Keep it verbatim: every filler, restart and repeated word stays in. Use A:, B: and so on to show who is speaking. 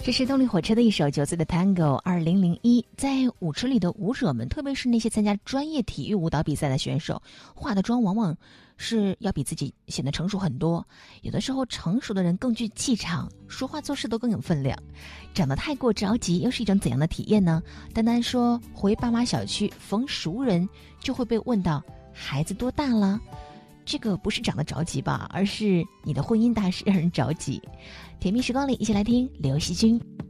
A: 这是动力火车的一首九岁的 Tango。 二零零一，在舞池里的舞者们，特别是那些参加专业体育舞蹈比赛的选手，化的妆往往是要比自己显得成熟很多，有的时候成熟的人更具气场，说话做事都更有分量。长得太过着急又是一种怎样的体验呢？单单说回爸妈小区逢熟人就会被问到孩子多大了，这个不是长得着急吧，而是你的婚姻大事让人着急。甜蜜时光里一起来听刘惜君。